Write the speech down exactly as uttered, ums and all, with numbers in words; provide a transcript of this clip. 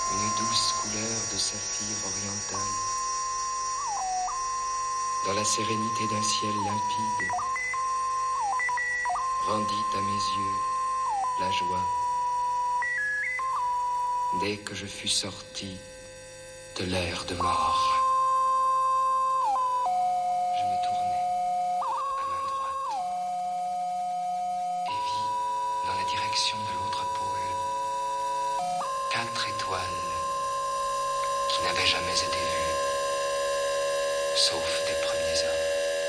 une douce couleur de saphir oriental, dans la sérénité d'un ciel limpide, rendit à mes yeux la joie. Dès que je fus sorti de l'air de mort, je me tournai à main droite et vis dans la direction de l'autre pôle quatre étoiles qui n'avaient jamais été vues, sauf des premiers hommes.